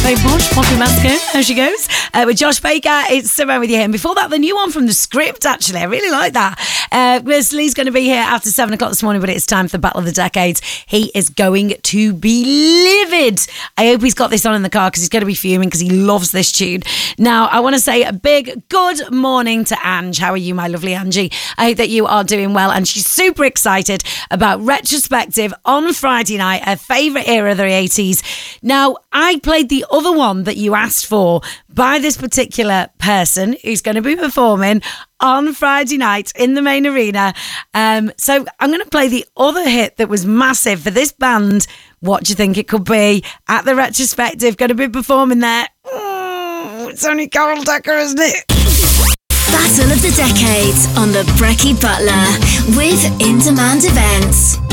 Very posh, poppy masculine, there she goes. With Josh Baker, it's Simone with you here. And before that, the new one from The Script, actually. I really like that. Miss Lee's going to be here after 7 o'clock this morning, but it's time for the Battle of the Decades. He is going to be livid. I hope he's got this on in the car because he's going to be fuming because he loves this tune. Now, I want to say a big good morning to Ange. How are you, my lovely Angie? I hope that you are doing well. And she's super excited about Retrospective on Friday night, her favourite era of the 80s. Now, I played the other one that you asked for by this particular person who's going to be performing on Friday night in the main arena. So I'm going to play the other hit that was massive for this band. What do you think it could be at the Retrospective? Going to be performing there. It's only Carol Decker, isn't it? Battle of the Decades on the Brecky Butler with In Demand Events.